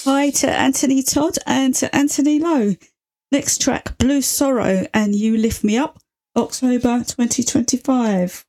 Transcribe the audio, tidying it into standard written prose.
Hi to Anthony Todd and to Anthony Lowe. Next track, Blue Sorrow and You Lift Me Up, October 2025.